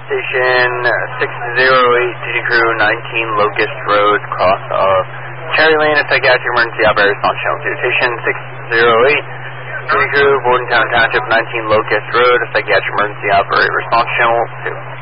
Station 608, Duty Crew 19 Locust Road, cross of Cherry Lane, a psychiatric emergency operator response channel 2. Station 608, Duty Crew, Bordentown Township 19 Locust Road, a psychiatric emergency operator response channel 2.